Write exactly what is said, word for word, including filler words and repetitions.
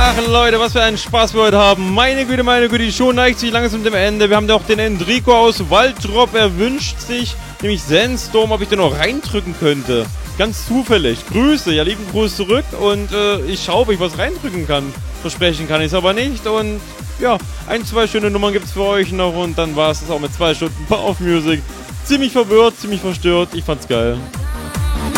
Ach Leute, was für einen Spaß wir heute haben. Meine Güte, meine Güte, die Show neigt sich langsam dem Ende. Wir haben doch den Enrico aus Waldrop. Er wünscht sich nämlich Sandstorm, ob ich den noch reindrücken könnte. Ganz zufällig. Grüße, ja, lieben Gruß zurück. Und äh, ich schaue, ob ich was reindrücken kann. Versprechen kann ich es aber nicht. Und ja, ein, zwei schöne Nummern gibt es für euch noch. Und dann war es das auch mit zwei Stunden Power of Music. Ziemlich verwirrt, ziemlich verstört. Ich fand's geil.